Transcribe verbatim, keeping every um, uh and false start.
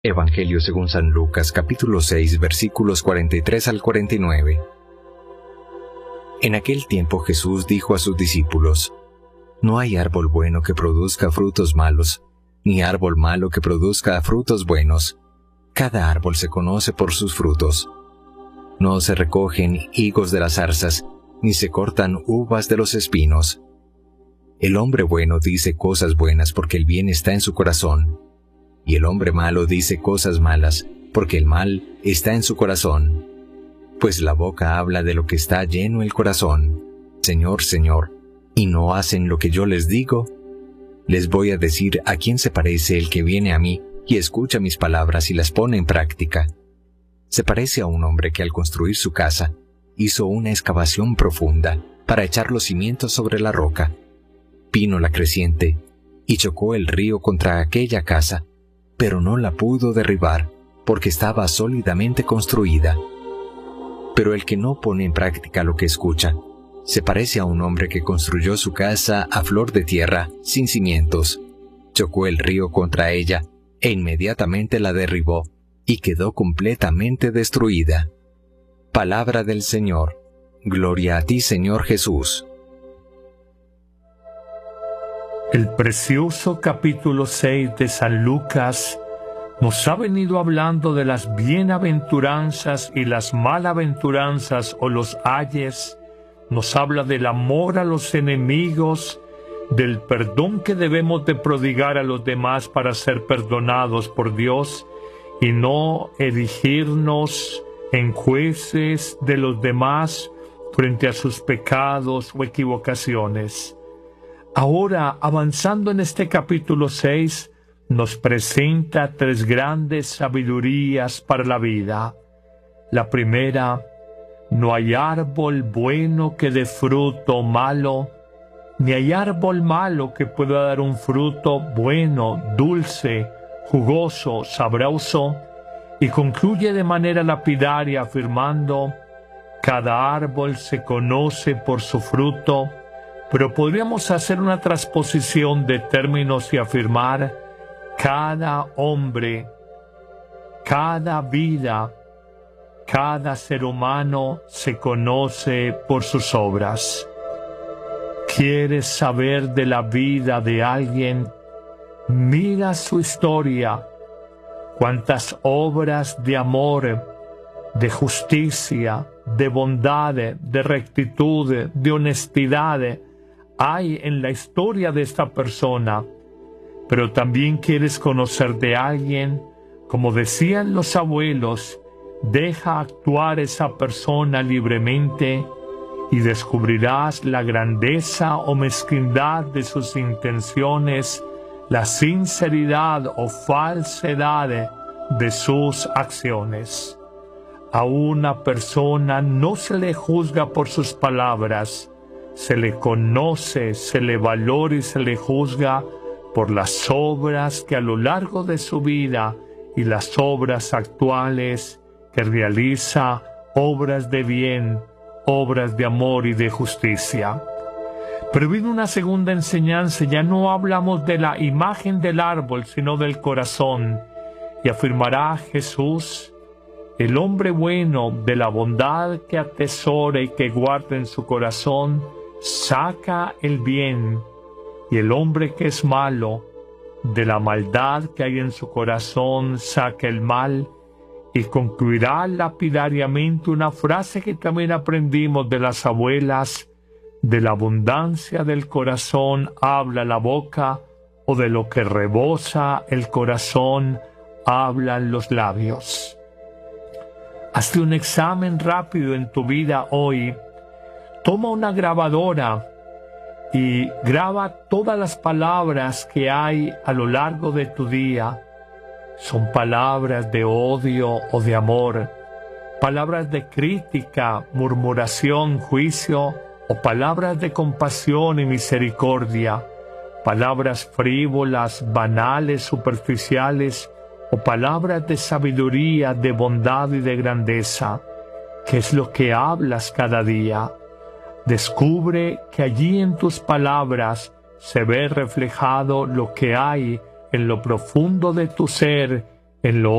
Evangelio según San Lucas, capítulo seis, versículos cuarenta y tres al cuarenta y nueve. En aquel tiempo Jesús dijo a sus discípulos: No hay árbol bueno que produzca frutos malos, ni árbol malo que produzca frutos buenos. Cada árbol se conoce por sus frutos. No se recogen higos de las zarzas, ni se cortan uvas de los espinos. El hombre bueno dice cosas buenas porque el bien está en su corazón, y el hombre malo dice cosas malas porque el mal está en su corazón. Pues la boca habla de lo que está lleno el corazón. Señor, Señor, ¿y no hacen lo que yo les digo? Les voy a decir a quién se parece el que viene a mí y escucha mis palabras y las pone en práctica. Se parece a un hombre que al construir su casa hizo una excavación profunda para echar los cimientos sobre la roca. Vino la creciente y chocó el río contra aquella casa, pero no la pudo derribar porque estaba sólidamente construida. Pero el que no pone en práctica lo que escucha se parece a un hombre que construyó su casa a flor de tierra, sin cimientos. Chocó el río contra ella e inmediatamente la derribó y quedó completamente destruida. Palabra del Señor. Gloria a ti, Señor Jesús. El precioso capítulo seis de San Lucas nos ha venido hablando de las bienaventuranzas y las malaventuranzas o los ayes. Nos habla del amor a los enemigos, del perdón que debemos de prodigar a los demás para ser perdonados por Dios y no erigirnos en jueces de los demás frente a sus pecados o equivocaciones. Ahora, avanzando en este capítulo seis, nos presenta tres grandes sabidurías para la vida. La primera: no hay árbol bueno que dé fruto malo, ni hay árbol malo que pueda dar un fruto bueno, dulce, jugoso, sabroso, y concluye de manera lapidaria afirmando: cada árbol se conoce por su fruto. Pero podríamos hacer una transposición de términos y afirmar: cada hombre, cada vida, cada ser humano se conoce por sus obras. ¿Quieres saber de la vida de alguien? Mira su historia. Cuántas obras de amor, de justicia, de bondad, de rectitud, de honestidad hay en la historia de esta persona. Pero también quieres conocer de alguien, como decían los abuelos: deja actuar esa persona libremente y descubrirás la grandeza o mezquindad de sus intenciones, la sinceridad o falsedad de sus acciones. A una persona no se le juzga por sus palabras, se le conoce, se le valora y se le juzga por las obras que a lo largo de su vida y las obras actuales que realiza, obras de bien, obras de amor y de justicia. Pero viene una segunda enseñanza. Ya no hablamos de la imagen del árbol, sino del corazón. Y afirmará Jesús: el hombre bueno, de la bondad que atesora y que guarda en su corazón, saca el bien, y el hombre que es malo, de la maldad que hay en su corazón, saca el mal. Y concluirá lapidariamente una frase que también aprendimos de las abuelas: de la abundancia del corazón habla la boca, o de lo que rebosa el corazón hablan los labios. Hazte un examen rápido en tu vida hoy. Toma una grabadora y graba todas las palabras que hay a lo largo de tu día. Son palabras de odio o de amor, palabras de crítica, murmuración, juicio, o palabras de compasión y misericordia, palabras frívolas, banales, superficiales, o palabras de sabiduría, de bondad y de grandeza. ¿Qué es lo que hablas cada día? Descubre que allí en tus palabras se ve reflejado lo que hay en lo profundo de tu ser en lo